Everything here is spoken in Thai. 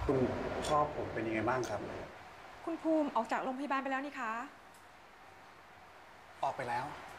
คุณพ่อผมเป็นยังไงบ้างครับคุณภูมิออกจากโรงพยาบาลไปแล้วนี่คะออกไปแล้ว